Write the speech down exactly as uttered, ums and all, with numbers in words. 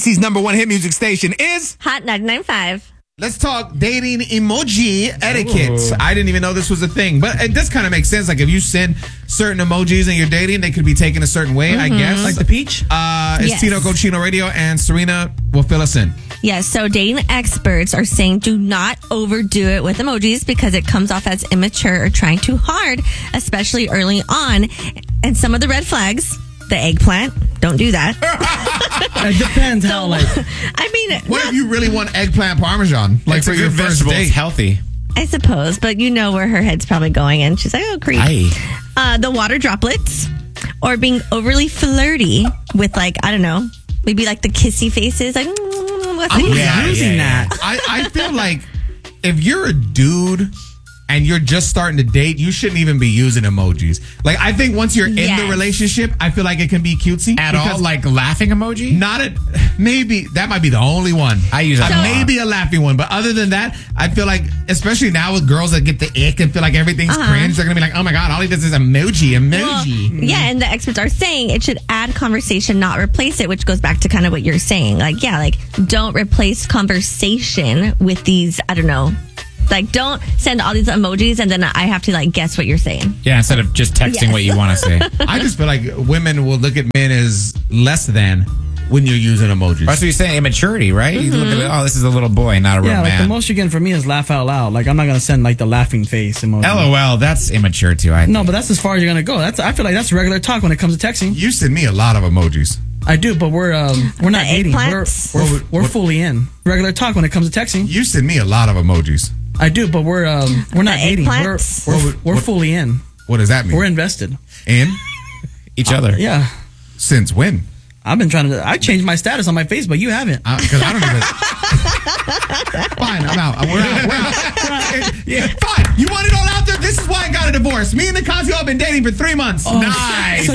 C's number one hit music station is Hot ninety-nine point five. Let's talk dating emoji etiquette. Ooh. I didn't even know this was a thing, but it does kind of make sense. Like if you send certain emojis and you're dating, they could be taken a certain way, I guess. Like the peach? Uh, it's Yes. Tito Cochino Radio, and Serena will fill us in. Yes, so dating experts are saying do not overdo it with emojis because it comes off as immature or trying too hard, especially early on. And some of the red flags, the eggplant, don't do that. It depends how, like... I mean, What not- if you really want eggplant parmesan? Like It's for a your good first vegetable. date? It's healthy. I suppose, but you know where her head's probably going, and she's like, oh, creep. Aye. Uh, the water droplets, or being overly flirty with, like, I don't know, maybe like the kissy faces, like, mm, what's I'm it? Yeah, using yeah, that. I, I feel like if you're a dude and you're just starting to date, you shouldn't even be using emojis. Like, I think once you're in Yes. the relationship, I feel like it can be cutesy. At because all, like laughing emoji? Not a, maybe that might be the only one. I use that Uh, a lot. maybe a laughing one, but other than that, I feel like, especially now with girls that get the ick and feel like everything's Uh-huh. cringe, they're gonna be like, "Oh my god, all he does is emoji, emoji." Well, yeah, and the experts are saying it should add conversation, not replace it, which goes back to kind of what you're saying. Like, yeah, like don't replace conversation with these, I don't know, like don't send all these emojis and then I have to like guess what you're saying. Yeah, instead of just texting Yes. what you want to say. I just feel like women will look at men as less than when you're using emojis. That's what you're saying, immaturity, right? You look at it, oh, this is a little boy, not a real Yeah, like the man. most you're getting from me is laugh out loud. Like, I'm not going to send, like, the laughing face emoji. LOL, that's immature too, I think. No, but that's as far as you're going to go. That's I feel like that's regular talk when it comes to texting. You send me a lot of emojis. I do, but we're um, we're not The dating. We're, eggplants? we're, What would- we're what- fully in. Regular talk when it comes to texting. You send me a lot of emojis. I do, but we're um, we're not The dating. We're, eggplants? we're, What would- we're what- fully in. What does that mean? We're invested. in Each other. Yeah. since when? I've been trying to. I changed my status on my Facebook. You haven't. Because I, don't even. Fine, I'm out. We're out. We're out. Yeah, fine. You want it all out there? This is why I got a divorce. Me and Nicasio have been dating for three months. Oh, Nice.